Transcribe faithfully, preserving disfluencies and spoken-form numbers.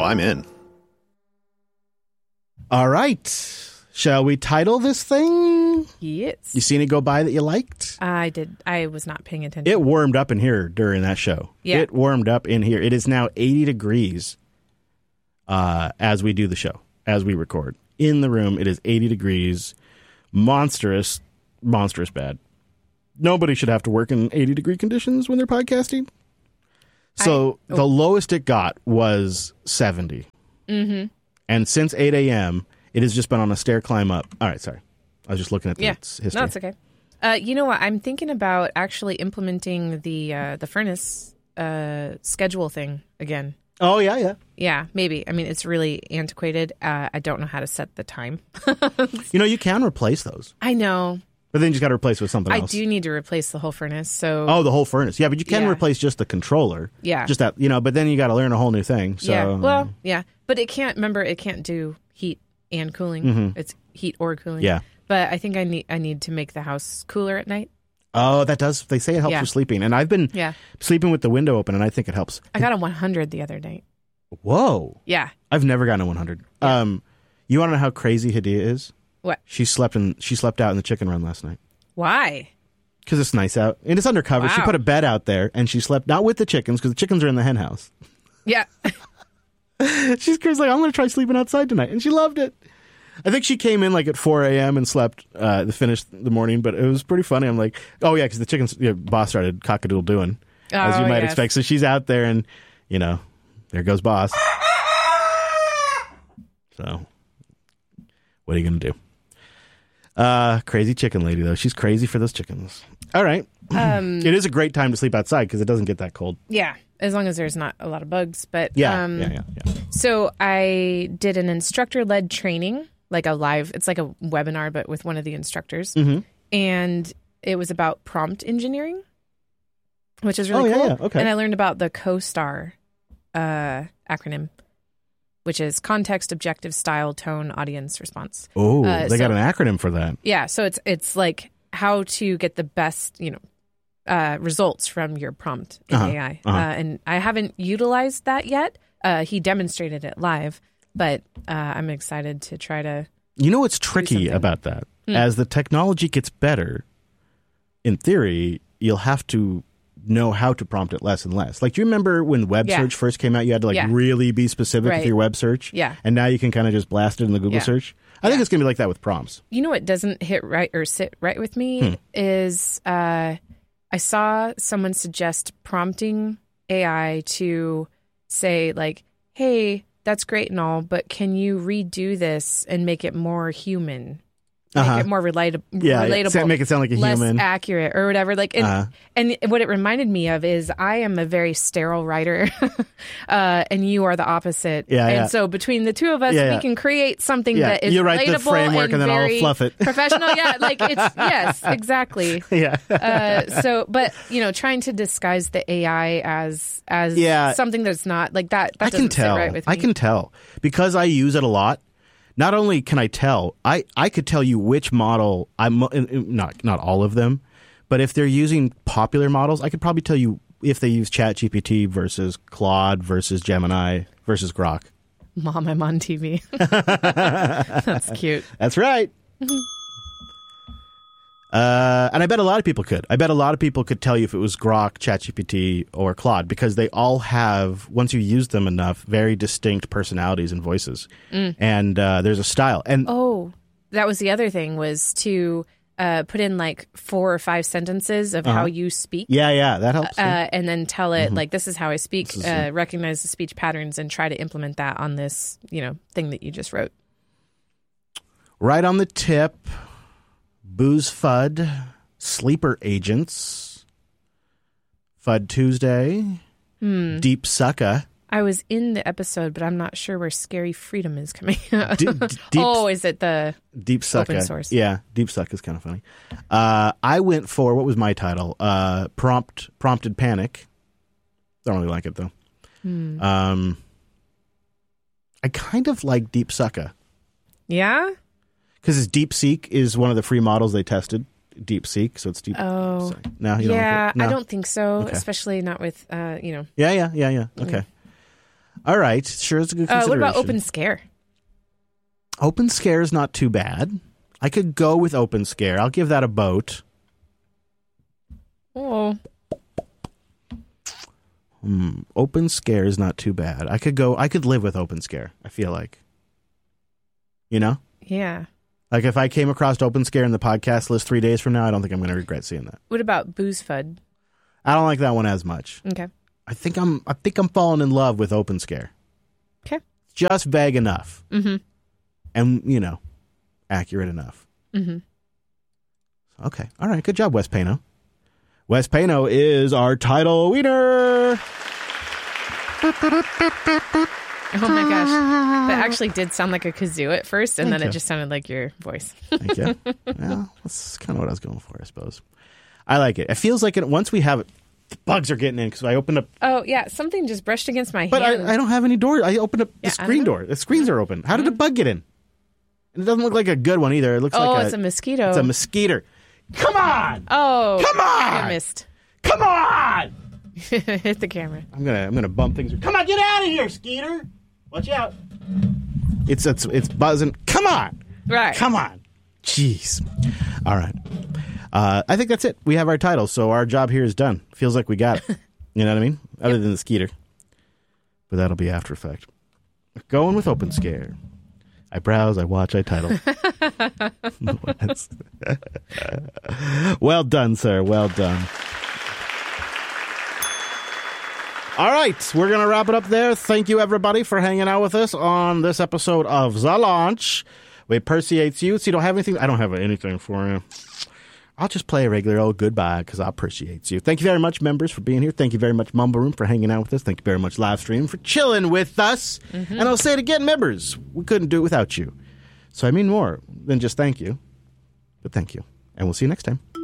I'm in. All right. Shall we title this thing? Yes. You seen it go by that you liked? I did. I was not paying attention. It warmed up in here during that show. Yeah. It warmed up in here. It is now eighty degrees uh, as we do the show, as we record. In the room, it is eighty degrees. Monstrous, monstrous bad. Nobody should have to work in eighty degree conditions when they're podcasting. So I, oh. the lowest it got was seventy. Mm-hmm. And since eight a.m., it has just been on a stair climb up. All right, sorry. I was just looking at the yeah. history. No, it's okay. Uh, you know what? I'm thinking about actually implementing the uh, the furnace uh, schedule thing again. Oh, yeah, yeah. Yeah, maybe. I mean, it's really antiquated. Uh, I don't know how to set the time. You know, you can replace those. I know. But then you just got to replace it with something I else. do need to replace the whole furnace. So Oh, the whole furnace. Yeah, but you can yeah. replace just the controller. Yeah. Just that, you know, but then you got to learn a whole new thing. So. Yeah, well, yeah. But it can't, remember, it can't do heat and cooling. Mm-hmm. It's heat or cooling. Yeah. But I think I need I need to make the house cooler at night. Oh, that does. They say it helps yeah. with sleeping. And I've been yeah. sleeping with the window open, and I think it helps. I got a one hundred the other night. Whoa. Yeah. I've never gotten a one hundred. Yeah. Um, you want to know how crazy Hadia is? What? She slept in. She slept out in the chicken run last night. Why? Because it's nice out. And it's undercover. Wow. She put a bed out there, and she slept not with the chickens, because the chickens are in the hen house. Yeah. She's crazy. Like, I'm going to try sleeping outside tonight. And she loved it. I think she came in like at four a.m. and slept uh, the finished the morning, but it was pretty funny. I'm like, oh, yeah, because the chickens, you know, boss started cockadoodle doing, oh, as you might yes. expect. So she's out there, and, you know, there goes boss. So, what are you going to do? Uh, crazy chicken lady, though. She's crazy for those chickens. All right. Um, it is a great time to sleep outside because it doesn't get that cold. Yeah, as long as there's not a lot of bugs. But Yeah, um, yeah, yeah, yeah. So I did an instructor-led training, like a live, it's like a webinar, but with one of the instructors. Mm-hmm. And it was about prompt engineering, which is really oh, cool. Yeah, yeah. Okay. And I learned about the COSTAR uh, acronym, which is Context, Objective, Style, Tone, Audience, Response. Oh, uh, they so, got an acronym for that. Yeah, so it's it's like how to get the best, you know, uh, results from your prompt in uh-huh, A I. uh-huh. Uh, and I haven't utilized that yet. Uh, he demonstrated it live, but uh, I'm excited to try to. You know what's tricky about that? Hmm. As the technology gets better, in theory, you'll have to know how to prompt it less and less. Like, do you remember when web Yeah. search first came out, you had to like Yeah. really be specific Right. with your web search? Yeah. And now you can kind of just blast it in the Google Yeah. search? I think Yeah. it's going to be like that with prompts. You know what doesn't hit right or sit right with me Hmm. is uh, I saw someone suggest prompting A I to say, like, hey, that's great and all, but can you redo this and make it more human? Make Uh-huh. it more relata- Yeah, yeah. relatable. Sa- make it sound like a less human. accurate or whatever. Like, and, Uh-huh. and what it reminded me of is I am a very sterile writer, uh, and you are the opposite. Yeah, and yeah. so between the two of us, Yeah, we yeah. can create something Yeah, that is you write the relatable framework and then I'll very fluff it. professional. Yeah, like it's yes, exactly. Yeah. Uh, so, but you know, trying to disguise the A I as as Yeah. something that's not like that. that I can doesn't sit tell. right with me. I can tell. Because I use it a lot. Not only can I tell, I, I could tell you which model, I'm not not all of them, but if they're using popular models, I could probably tell you if they use ChatGPT versus Claude versus Gemini versus Grok. Mom, I'm on T V. That's cute. That's right. Uh, and I bet a lot of people could. I bet a lot of people could tell you if it was Grok, ChatGPT, or Claude, because they all have, once you use them enough, very distinct personalities and voices. Mm. And uh, there's a style. And Oh, that was the other thing was to uh, put in like four or five sentences of Uh-huh. how you speak. yeah, yeah, that helps. Uh, yeah. and then tell it like this is how I speak, This is uh, it. recognize the speech patterns, and try to implement that on this, you know, thing that you just wrote. Right on the tip, Booze Fud, Sleeper Agents, Fud Tuesday, Hmm. Deep Sucka. I was in the episode, but I'm not sure where Scary Freedom is coming. D- d- deep, oh, is it the Deep Sucka. open source? Yeah, Deep Sucka is kind of funny. Uh, I went for, what was my title? Uh, Prompt Prompted Panic. Don't really like it, though. Hmm. Um, I kind of like Deep Sucka. Yeah? Because DeepSeek is one of the free models they tested. DeepSeek, so it's Deep. Oh. Sorry. No, you don't Yeah, like it? No? I don't think so, Okay. especially not with, uh, you know. Yeah, yeah, yeah, yeah. Okay. All right. Sure, it's a good Uh, consideration. what about Open Scare? Open Scare is not too bad. I could go with Open Scare. I'll give that a vote. Oh, Hmm. Open Scare is not too bad. I could go. I could live with Open Scare. I feel like, you know, yeah. like if I came across Open Scare in the podcast list three days from now, I don't think I'm going to regret seeing that. What about Booze Fud? I don't like that one as much. Okay. I think I'm. I think I'm falling in love with Open Scare. Okay. Just vague enough, Mm-hmm. and you know, accurate enough. Mm-hmm. Okay. All right. Good job, Wes Pano. Wes Pano is our title winner. Oh my gosh. That actually did sound like a kazoo at first, and Thank then you. it just sounded like your voice. Thank you. Well, that's kind of what I was going for, I suppose. I like it. It feels like it, once we have it, the bugs are getting in because I opened up. Oh, yeah. Something just brushed against my But hand. I, I don't have any doors. I opened up the Yeah, I screen don't know. door. The screens are open. How did the bug get in? And it doesn't look like a good one either. It looks oh, like it's a mosquito. It's a mosquito. Come on! oh. Come on! I missed. Come on! Hit the camera. I'm gonna I'm gonna bump things. Come on, get out of here, Skeeter! Watch out! It's it's it's buzzing. Come on! Right. Come on! Jeez. All right. Uh, I think that's it. We have our title, so our job here is done. Feels like we got it. You know what I mean? Other than the Skeeter, but that'll be after effect. Going with Open Scare. I browse, I watch, I title. Well done, sir. Well done. All right, we're going to wrap it up there. Thank you, everybody, for hanging out with us on this episode of The Launch. We appreciate you. So you don't have anything? I don't have anything for you. I'll just play a regular old goodbye because I appreciate you. Thank you very much, members, for being here. Thank you very much, Mumble Room, for hanging out with us. Thank you very much, Livestream, for chilling with us. Mm-hmm. And I'll say it again, members, we couldn't do it without you. So I mean more than just thank you, but thank you. And we'll see you next time.